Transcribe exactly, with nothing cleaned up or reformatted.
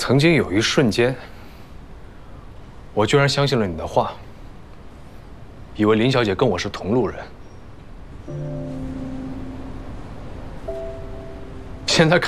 曾经有一瞬间，我居然相信了你的话，以为林小姐跟我是同路人。现在看。